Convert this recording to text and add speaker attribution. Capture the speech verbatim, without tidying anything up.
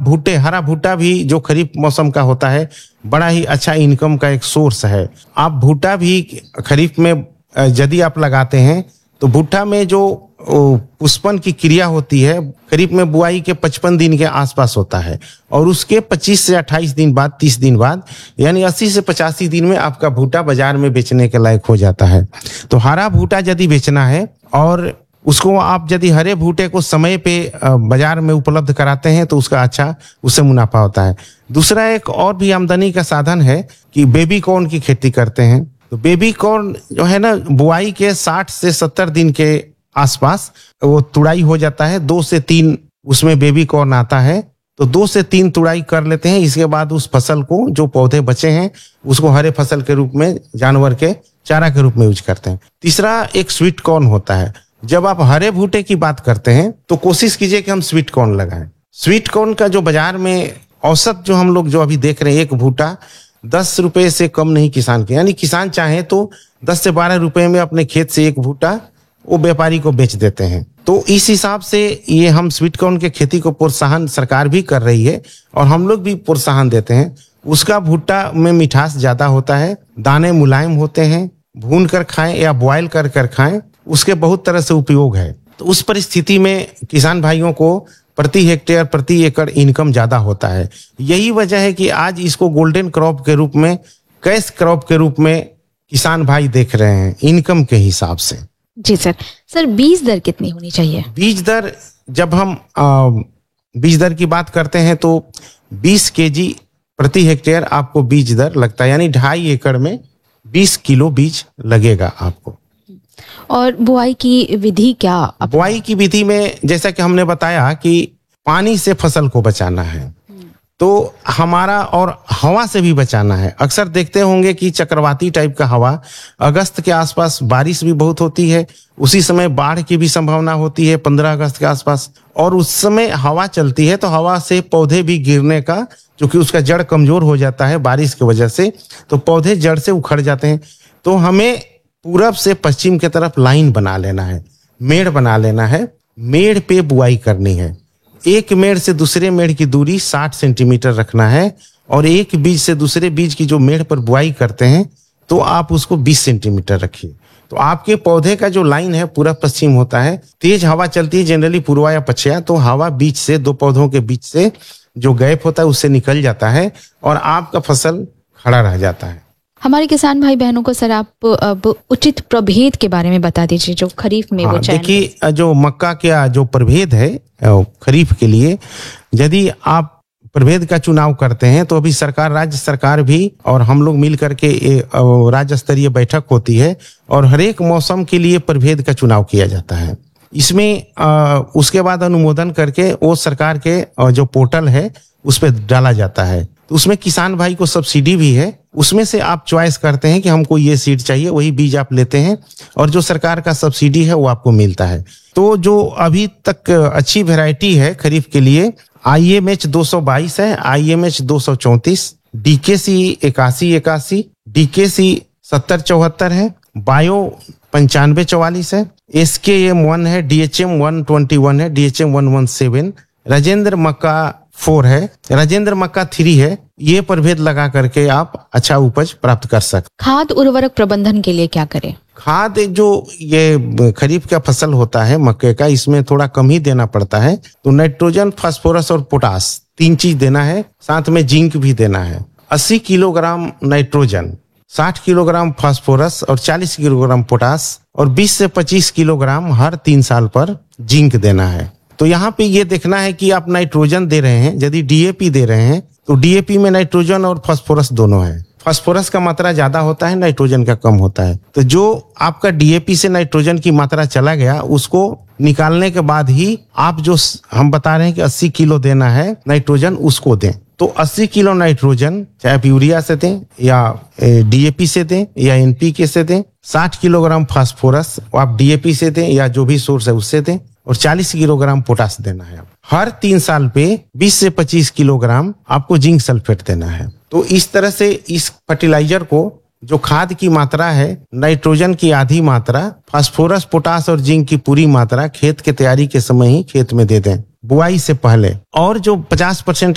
Speaker 1: भुट्टे, हरा भुट्टा भी जो खरीफ मौसम का होता है, बड़ा ही अच्छा इनकम का एक सोर्स है। आप भुट्टा भी खरीफ में यदि आप लगाते हैं तो भुट्टा में जो पुष्पन की क्रिया होती है खरीफ में बुआई के पचपन दिन के आसपास होता है और उसके पच्चीस से अट्ठाईस दिन बाद, तीस दिन बाद, यानी अस्सी से पचासी दिन में आपका भुट्टा बाजार में बेचने के लायक हो जाता है। तो हरा भुट्टा यदि बेचना है और उसको आप यदि हरे भुट्टे को समय पे बाजार में उपलब्ध कराते हैं तो उसका अच्छा उससे मुनाफा होता है। दूसरा एक और भी आमदनी का साधन है कि बेबी कॉर्न की खेती करते हैं। तो बेबी कॉर्न जो है ना, बुआई के साठ से सत्तर दिन के आसपास वो तुड़ाई हो जाता है, दो से तीन उसमें बेबी कॉर्न आता है, तो दो से तीन तुड़ाई कर लेते हैं। इसके बाद उस फसल को, जो पौधे बचे हैं, उसको हरे फसल के रूप में, जानवर के चारा के रूप में यूज करते हैं। तीसरा एक स्वीट कॉर्न होता है। जब आप हरे भुट्टे की बात करते हैं तो कोशिश कीजिए कि हम स्वीट कॉर्न लगाएं। स्वीट कॉर्न का जो बाजार में औसत जो हम लोग जो अभी देख रहे हैं, एक भुट्टा दस रुपए से कम नहीं किसान के, यानी किसान चाहे तो दस से बारह रुपए में अपने खेत से एक भुट्टा वो व्यापारी को बेच देते हैं। तो इस हिसाब से ये हम स्वीट कॉर्न के खेती को प्रोत्साहन सरकार भी कर रही है और हम लोग भी प्रोत्साहन देते हैं। उसका भुट्टा में मिठास ज्यादा होता है, दाने मुलायम होते हैं, भून कर खाएं या बॉयल कर कर खाएं, उसके बहुत तरह से उपयोग है। तो उस परिस्थिति में किसान भाइयों को प्रति हेक्टेयर, प्रति एकड़ इनकम ज्यादा होता है। यही वजह है कि आज इसको गोल्डन क्रॉप के रूप में, कैश क्रॉप के रूप में किसान भाई देख रहे हैं इनकम के हिसाब से।
Speaker 2: जी सर। सर बीज दर कितनी होनी चाहिए?
Speaker 1: बीज दर, जब हम आ, बीज दर की बात करते हैं तो बीस केजी प्रति हेक्टेयर आपको बीज दर लगता है, यानी ढाई एकड़ में बीस किलो बीज लगेगा आपको।
Speaker 2: और बुआई की विधि क्या?
Speaker 1: बुआई की विधि में जैसा कि हमने बताया कि पानी से फसल को बचाना है, तो हमारा और हवा से भी बचाना है। अक्सर देखते होंगे कि चक्रवाती टाइप का हवा, अगस्त के आसपास बारिश भी बहुत होती है, उसी समय बाढ़ की भी संभावना होती है पंद्रह अगस्त के आसपास, और उस समय हवा चलती है तो हवा से पौधे भी गिरने का, क्योंकि उसका जड़ कमजोर हो जाता है बारिश की वजह से, तो पौधे जड़ से उखड़ जाते हैं। तो हमें पूरब से पश्चिम की तरफ लाइन बना लेना है, मेड़ बना लेना है, मेड़ पे बुआई करनी है। एक मेड़ से दूसरे मेड़ की दूरी साठ सेंटीमीटर रखना है और एक बीज से दूसरे बीज की जो मेड़ पर बुआई करते हैं तो आप उसको बीस सेंटीमीटर रखिए। तो आपके पौधे का जो लाइन है पूरा पश्चिम होता है, तेज हवा चलती है जनरली पूर्वा या पश्चिम, तो हवा बीच से, दो पौधों के बीच से जो गैप होता है उससे निकल जाता है और आपका फसल खड़ा रह जाता है।
Speaker 2: हमारे किसान भाई बहनों को सर आप अब उचित प्रभेद के बारे में बता दीजिए जो खरीफ में। हाँ, वो
Speaker 1: देखिए, जो मक्का का जो प्रभेद है खरीफ के लिए, यदि आप प्रभेद का चुनाव करते हैं तो अभी सरकार, राज्य सरकार भी और हम लोग मिल करके राज्य स्तरीय बैठक होती है और हर एक मौसम के लिए प्रभेद का चुनाव किया जाता है। इसमें आ, उसके बाद अनुमोदन करके वो सरकार के जो पोर्टल है उस पर डाला जाता है। तो उसमें किसान भाई को सब्सिडी भी है, उसमें से आप चॉइस करते हैं कि हमको ये सीड चाहिए, वही बीज आप लेते हैं और जो सरकार का सब्सिडी है वो आपको मिलता है। तो जो अभी तक अच्छी वैरायटी है खरीफ के लिए, आई एम एच दो सौ बाईस है, आई एम एच दो सौ चौंतीस, डी के सी इक्यासी इक्यासी, डी के सी सत्तर चौहत्तर है, बायो पंचानवे चौवालीस है, एस के एम वन है, D H M one twenty one है, D H M one one seven, Rajendra मक्का फोर है, राजेंद्र मक्का थ्री है। ये प्रभेद लगा करके आप अच्छा उपज प्राप्त कर सकते।
Speaker 2: खाद उर्वरक प्रबंधन के लिए क्या करें?
Speaker 1: खाद जो ये खरीफ का फसल होता है मक्के का, इसमें थोड़ा कम ही देना पड़ता है। तो नाइट्रोजन, फास्फोरस और पोटास तीन चीज देना है, साथ में जिंक भी देना है। अस्सी किलोग्राम नाइट्रोजन, साठ किलोग्राम फास्फोरस और चालीस किलोग्राम पोटास और बीस से पच्चीस किलोग्राम हर तीन साल पर जिंक देना है। तो यहाँ पे ये देखना है कि आप नाइट्रोजन दे रहे हैं, यदि डी ए पी दे रहे हैं तो डी ए पी में नाइट्रोजन और फास्फोरस दोनों है। फास्फोरस का मात्रा ज्यादा होता है, नाइट्रोजन का कम होता है। तो जो आपका डी ए पी से नाइट्रोजन की मात्रा चला गया, उसको निकालने के बाद ही आप जो हम बता रहे हैं कि अस्सी किलो देना है नाइट्रोजन, उसको दें। तो अस्सी किलो नाइट्रोजन चाहे आप यूरिया से दें या डी ए पी से दें या एन पी के से दें, साठ किलोग्राम फास्फोरस आप डी ए पी से दें या जो भी सोर्स है उससे दें, और चालीस किलोग्राम पोटास देना है। हर तीन साल पे बीस से पच्चीस किलोग्राम आपको जिंक सल्फेट देना है। तो इस तरह से इस फर्टिलाइजर को, जो खाद की मात्रा है, नाइट्रोजन की आधी मात्रा, फास्फोरस, पोटास और जिंक की पूरी मात्रा खेत के तैयारी के समय ही खेत में दे दें, बुआई से पहले। और जो पचास परसेंट